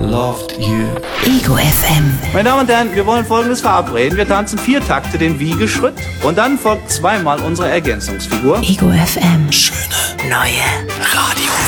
loved you. Ego FM. Meine Damen und Herren, wir wollen Folgendes verabreden. Wir tanzen 4 Takte den Wiegeschritt und dann folgt 2-mal unsere Ergänzungsfigur. Ego FM. Schöne Neue Radio.